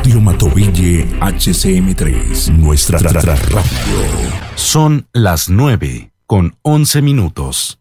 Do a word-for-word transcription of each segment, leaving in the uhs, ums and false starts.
Radio Matovelle H C M tres, nuestra tra- tra- radio. Son las nueve con once minutos.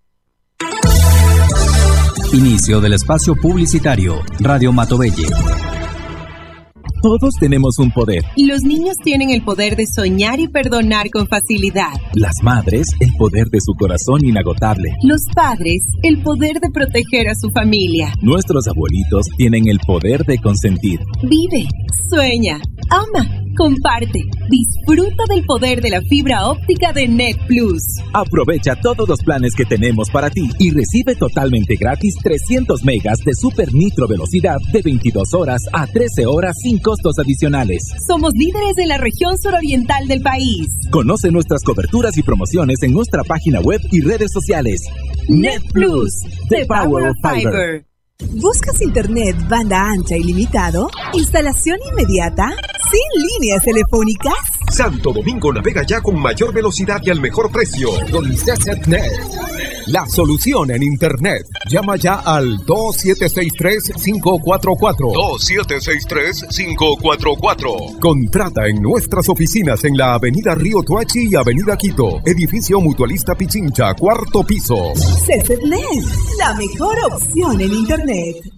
Inicio del espacio publicitario. Radio Matovelle. Todos tenemos un poder. Los niños tienen el poder de soñar y perdonar con facilidad. Las madres, el poder de su corazón inagotable. Los padres, el poder de proteger a su familia. Nuestros abuelitos tienen el poder de consentir. Vive, sueña, ama, comparte. Disfruta del poder de la fibra óptica de Net Plus. Aprovecha todos los planes que tenemos para ti y recibe totalmente gratis trescientos megas de super nitro velocidad de veintidós horas a trece horas sin costos adicionales. Somos líderes en la región suroriental del país. Conoce nuestras coberturas y promociones en nuestra página web y redes sociales. Net Plus, the power of fiber. ¿Buscas internet banda ancha ilimitado? ¿Instalación inmediata? ¿Sin líneas telefónicas? Santo Domingo navega ya con mayor velocidad y al mejor precio. Con CESETNet, la solución en internet. Llama ya al dos siete seis tres, cinco cuatro cuatro. dos siete seis tres, cinco cuatro cuatro. Contrata en nuestras oficinas en la avenida Río Tuachi y avenida Quito. Edificio Mutualista Pichincha, cuarto piso. CESETNet, la mejor opción en internet.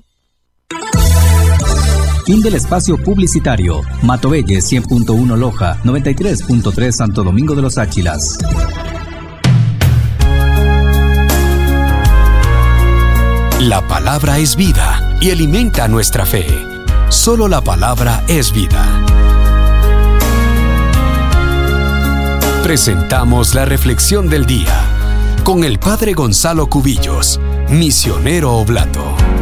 Fin del espacio publicitario. Matovelle cien punto uno Loja, noventa y tres punto tres Santo Domingo de los Áchilas. La palabra es vida y alimenta nuestra fe. Solo la palabra es vida. Presentamos la reflexión del día con el Padre Gonzalo Cubillos, misionero oblato.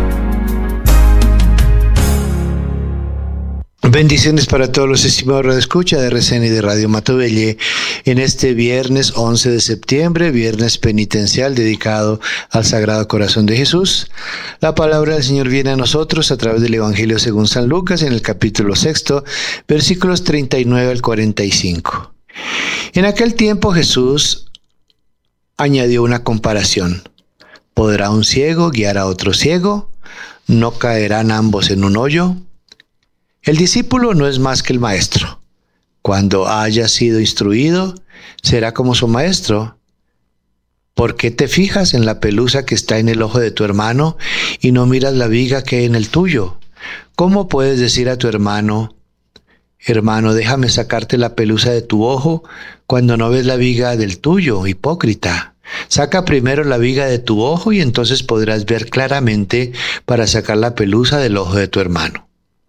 Bendiciones para todos los estimados radioescuchas de R C N y de Radio Matovelle en este viernes once de septiembre, viernes penitencial dedicado al Sagrado Corazón de Jesús. La palabra del Señor viene a nosotros a través del Evangelio según San Lucas en el capítulo sexto, versículos treinta y nueve al cuarenta y cinco. En aquel tiempo Jesús añadió una comparación. ¿Podrá un ciego guiar a otro ciego? ¿No caerán ambos en un hoyo? El discípulo no es más que el maestro. Cuando haya sido instruido, será como su maestro. ¿Por qué te fijas en la pelusa que está en el ojo de tu hermano y no miras la viga que hay en el tuyo? ¿Cómo puedes decir a tu hermano, hermano, déjame sacarte la pelusa de tu ojo cuando no ves la viga del tuyo, hipócrita? Saca primero la viga de tu ojo y entonces podrás ver claramente para sacar la pelusa del ojo de tu hermano.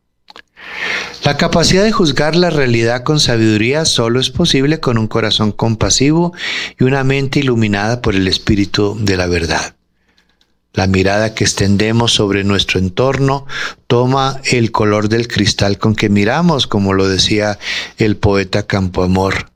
La capacidad de juzgar la realidad con sabiduría solo es posible con un corazón compasivo y una mente iluminada por el Espíritu de la verdad. La mirada que extendemos sobre nuestro entorno toma el color del cristal con que miramos, como lo decía el poeta Campoamor.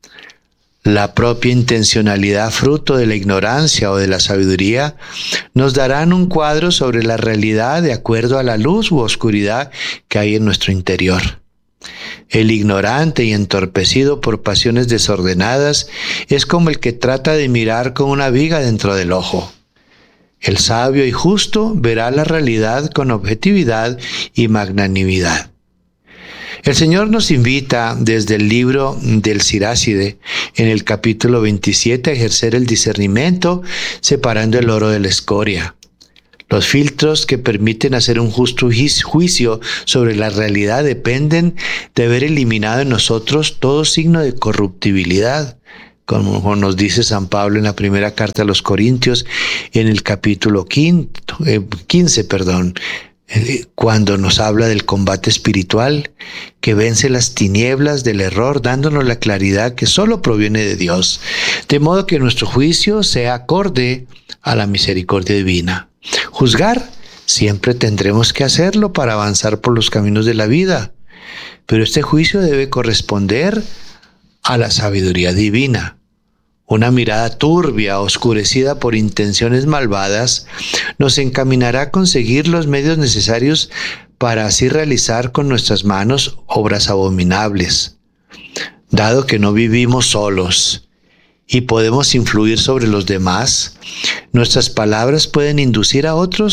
La propia intencionalidad, fruto de la ignorancia o de la sabiduría, nos darán un cuadro sobre la realidad de acuerdo a la luz u oscuridad que hay en nuestro interior. El ignorante y entorpecido por pasiones desordenadas es como el que trata de mirar con una viga dentro del ojo. El sabio y justo verá la realidad con objetividad y magnanimidad. El Señor nos invita desde el libro del Siráside, en el capítulo veintisiete, a ejercer el discernimiento separando el oro de la escoria. Los filtros que permiten hacer un justo juicio sobre la realidad dependen de haber eliminado en nosotros todo signo de corruptibilidad, como nos dice San Pablo en la primera carta a los Corintios, en el capítulo quince, perdón, cuando nos habla del combate espiritual que vence las tinieblas del error, dándonos la claridad que solo proviene de Dios, de modo que nuestro juicio sea acorde a la misericordia divina. Juzgar, siempre tendremos que hacerlo para avanzar por los caminos de la vida, pero este juicio debe corresponder a la sabiduría divina. Una mirada turbia, oscurecida por intenciones malvadas, nos encaminará a conseguir los medios necesarios para así realizar con nuestras manos obras abominables. Dado que no vivimos solos y podemos influir sobre los demás, nuestras palabras pueden inducir a otros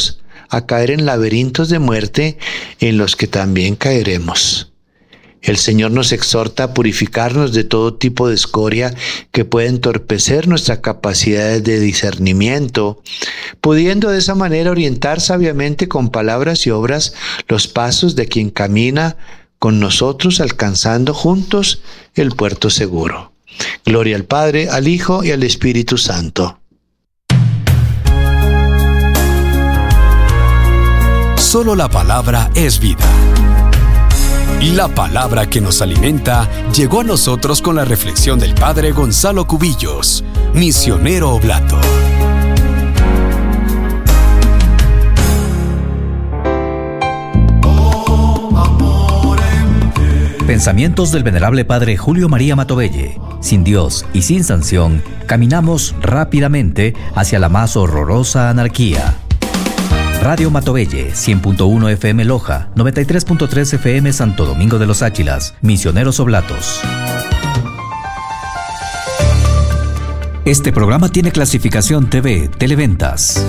a caer en laberintos de muerte en los que también caeremos. El Señor nos exhorta a purificarnos de todo tipo de escoria que puede entorpecer nuestras capacidades de discernimiento, pudiendo de esa manera orientar sabiamente con palabras y obras los pasos de quien camina con nosotros, alcanzando juntos el puerto seguro. Gloria al Padre, al Hijo y al Espíritu Santo. Solo la palabra es vida. La palabra que nos alimenta llegó a nosotros con la reflexión del Padre Gonzalo Cubillos, misionero oblato. Pensamientos del venerable Padre Julio María Matovelle. Sin Dios y sin sanción, caminamos rápidamente hacia la más horrorosa anarquía. Radio Matovelle, cien punto uno F M Loja, noventa y tres punto tres F M Santo Domingo de los Áchilas, misioneros oblatos. Este programa tiene clasificación T V, Televentas.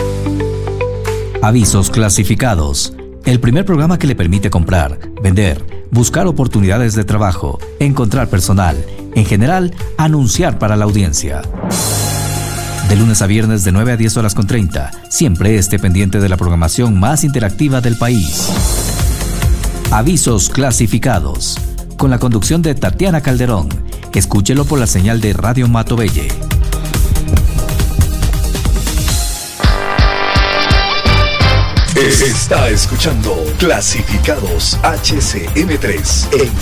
Avisos clasificados. El primer programa que le permite comprar, vender, buscar oportunidades de trabajo, encontrar personal, en general, anunciar para la audiencia. De lunes a viernes de nueve a diez horas con treinta. Siempre esté pendiente de la programación más interactiva del país. Avisos clasificados. Con la conducción de Tatiana Calderón. Escúchelo por la señal de Radio Matovelle. Está escuchando Clasificados H C M tres en